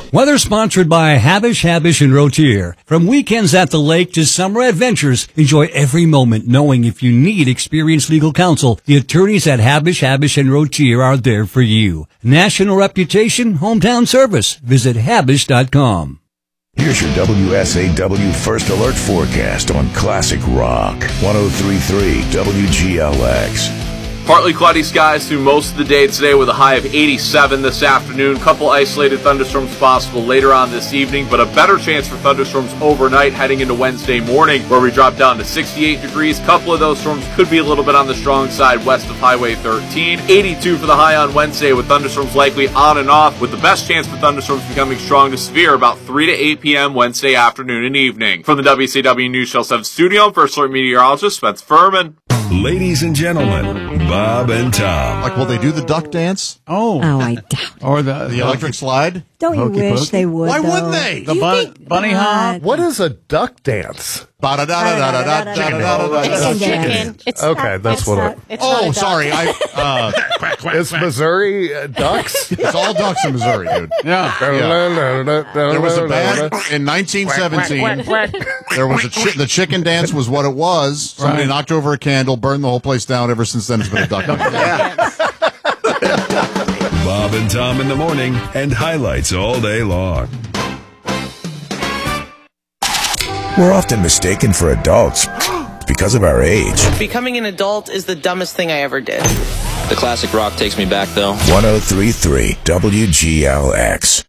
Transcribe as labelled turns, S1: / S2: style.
S1: Weather sponsored by Habish, and Rotier. From weekends at the lake to summer adventures, enjoy every moment knowing if you need experienced legal counsel, the attorneys at Habish, and Rotier are there for you. National reputation, hometown service. Visit Habish.com.
S2: Here's your WSAW First Alert forecast on Classic Rock. 103.3 WGLX.
S3: Partly cloudy skies through most of the day today with a high of 87 this afternoon. Couple isolated thunderstorms possible later on this evening, but a better chance for thunderstorms overnight heading into Wednesday morning, where we drop down to 68 degrees. Couple of those storms could be a little bit on the strong side west of Highway 13. 82 for the high on Wednesday with thunderstorms likely on and off, with the best chance for thunderstorms becoming strong to severe about 3 to 8 p.m. Wednesday afternoon and evening. From the WCW News Channel 7 studio, First Alert meteorologist Spencer Furman.
S2: Ladies and gentlemen, Bob and Tom.
S4: Like, will they do the duck dance?
S5: Oh, I doubt.
S4: Or the electric slide?
S5: Don't you
S4: Hokey
S5: wish
S4: pokey?
S5: they would?
S4: Why
S5: though?
S4: wouldn't they?
S6: The bunny hop.
S7: What is a duck dance?
S5: Chicken.
S8: It's
S7: Okay,
S8: not-
S7: that's
S8: it's
S7: what
S8: not-
S7: it-
S8: it's not
S4: Oh,
S8: a duck.
S4: sorry.
S7: Is Missouri ducks?
S4: It's all ducks in Missouri, dude.
S6: Yeah.
S4: There was a band in 1917. There was the chicken dance was what it was. Somebody knocked over a candle, burned the whole place down. Ever since then, it's been a duck dance.
S2: Bob and Tom in the morning and highlights all day long. We're often mistaken for adults because of our age.
S9: Becoming an adult is the dumbest thing I ever did.
S10: The classic rock takes me back, though.
S2: 103.3 WGLX.